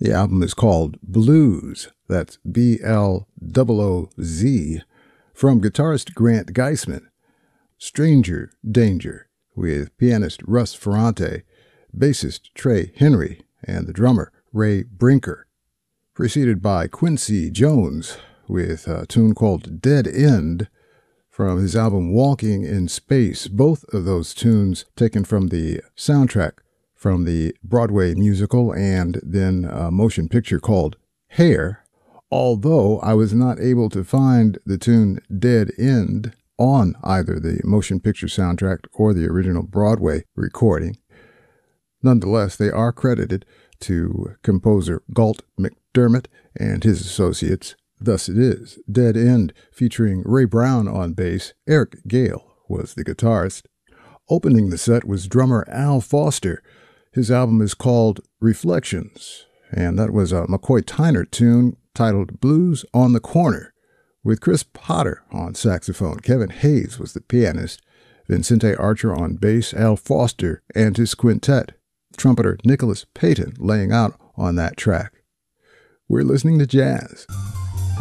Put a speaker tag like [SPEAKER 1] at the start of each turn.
[SPEAKER 1] The album is called Blues, that's B-L-O-O-Z, from guitarist Grant Geisman. Stranger Danger, with pianist Russ Ferrante, bassist Trey Henry, and the drummer Ray Brinker. Preceded by Quincy Jones, with a tune called Dead End, from his album Walking in Space. Both of those tunes taken from the soundtrack from the Broadway musical and then a motion picture called Hair, although I was not able to find the tune Dead End on either the motion picture soundtrack or the original Broadway recording. Nonetheless, they are credited to composer Galt McDermott and his associates. Thus it is, Dead End, featuring Ray Brown on bass. Eric Gale was the guitarist. Opening the set was drummer Al Foster. His album is called Reflections, and that was a McCoy Tyner tune titled Blues on the Corner, with Chris Potter on saxophone. Kevin Hayes was the pianist, Vincente Archer on bass, Al Foster and his quintet, trumpeter Nicholas Payton laying out on that track. We're listening to jazz.